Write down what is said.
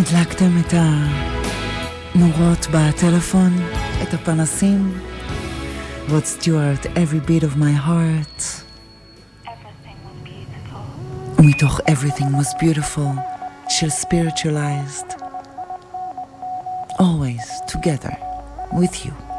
הדלקתם את הנורות בטלפון, את הפנסים. רוד סטיוארט, Every beat of my heart. ומתוך Everything was beautiful של Spiritualized. Always together with you.